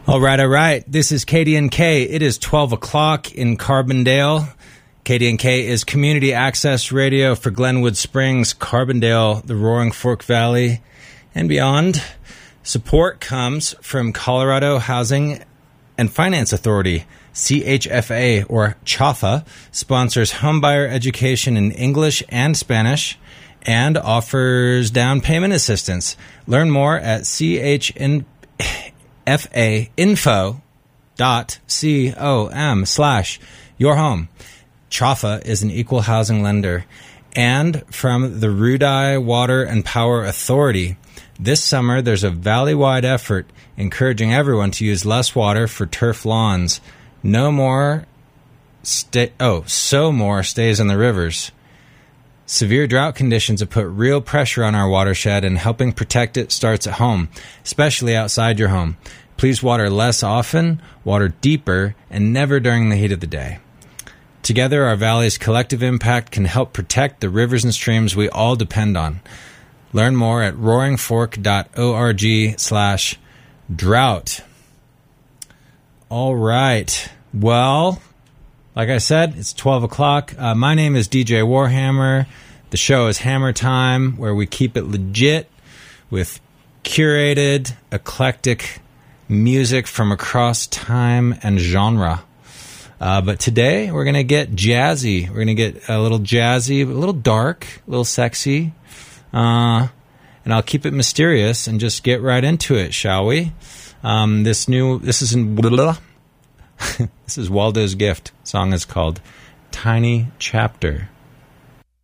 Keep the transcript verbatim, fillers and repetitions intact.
All right, all right. This is K D N K. It is twelve o'clock in Carbondale. K D N K is community access radio for Glenwood Springs, Carbondale, the Roaring Fork Valley, and beyond. Support comes from Colorado Housing and Finance Authority. C H F A, or C H A F A, sponsors homebuyer education in English and Spanish and offers down payment assistance. Learn more at C H F A info dot com slash your home. C H A F A is an equal housing lender. And from the Rudai Water and Power Authority, this summer there's a valley-wide effort encouraging everyone to use less water for turf lawns. No more, sta- oh, so more stays in the rivers. Severe drought conditions have put real pressure on our watershed, and helping protect it starts at home, especially outside your home. Please water less often, water deeper, and never during the heat of the day. Together, our valley's collective impact can help protect the rivers and streams we all depend on. Learn more at roaring fork dot org slash drought. All right. Well, like I said, it's twelve o'clock. Uh, my name is D J Warhammer. The show is Hammer Time, where we keep it legit with curated, eclectic music from across time and genre. Uh, but today, we're going to get jazzy. We're going to get a little jazzy, a little dark, a little sexy. Uh, and I'll keep it mysterious and just get right into it, shall we? Um, this new, this is in, this is Waldo's Gift. The song is called Tiny Chapter.